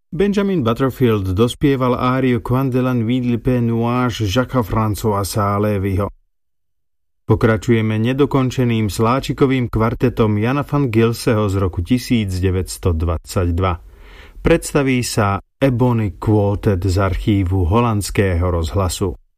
Benjamin Butterfield dospieval áriu Quand de la nuit le pe nuage Jacques François Salévyho. Pokračujeme nedokončeným sláčikovým kvartetom Jana van Gilseho z roku 1922. Predstaví sa Ebony Quartet z archívu holandského rozhlasu.